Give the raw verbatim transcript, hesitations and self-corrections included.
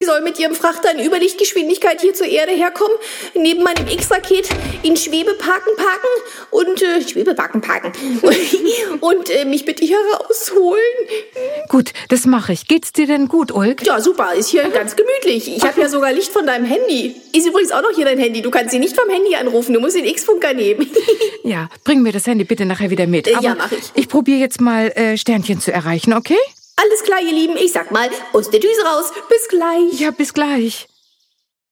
soll mit ihrem Frachter in Überlichtgeschwindigkeit hier zur Erde herkommen, neben meinem X-Raket in Schwebeparken parken und äh, Schwebeparken parken und, und äh, mich bitte hier rausholen. Gut, das mache ich. Geht's dir denn gut, Ulk? Ja, super. Ist hier ganz gemütlich. Ich habe ja sogar Licht von deinem Handy. Ist übrigens auch noch hier dein Handy. Du kannst sie nicht vom Handy anrufen. Du musst den X-Funker nehmen. Ja, bring mir das Handy bitte nachher wieder mit. Aber ja, mach ich. Ich probiere jetzt mal äh, Sternchen zu erreichen, okay? Alles klar, ihr Lieben. Ich sag mal, aus der Düse raus. Bis gleich. Ja, bis gleich.